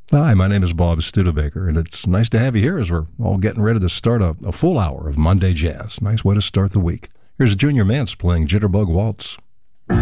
Hi, my name is Bob Studebaker, and it's nice to have you here as we're all getting ready to start a full hour of Monday Jazz. Nice way to start the week. Here's Junior Mance playing Jitterbug Waltz.